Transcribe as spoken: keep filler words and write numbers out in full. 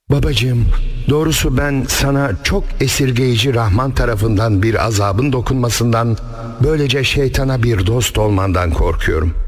Babacığım, doğrusu ben sana çok esirgeyici Rahman tarafından bir azabın dokunmasından, böylece şeytana bir dost olmandan korkuyorum.